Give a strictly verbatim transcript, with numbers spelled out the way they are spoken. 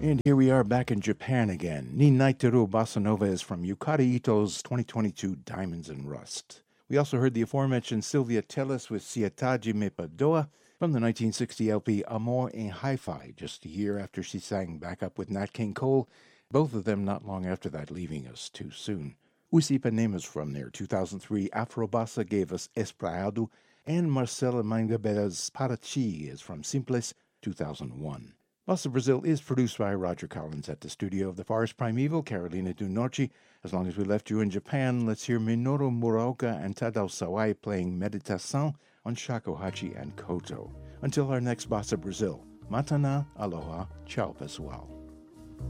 And here we are back in Japan again. Ni Naiteru Bossa Nova is from Yukari Ito's twenty twenty-two Diamonds and Rust. We also heard the aforementioned Sylvia Tellis with Sietaji Me Padoa from the nineteen sixty L P Amor en Hi-Fi, just a year after she sang back up with Nat King Cole, both of them not long after that leaving us too soon. Usi Ipanema's from their two thousand three Afro Bossa gave us Espraiado, and Marcela Mangabeira's Parachi is from Simples, two thousand one. Bossa Brazil is produced by Roger Collins at the studio of the Forest Primeval, Carolina do Norte. As long as we left you in Japan, let's hear Minoru Muraoka and Tadao Sawai playing Meditação on Shakuhachi and Koto. Until our next Bossa Brazil, Matana, Aloha, Ciao pessoal.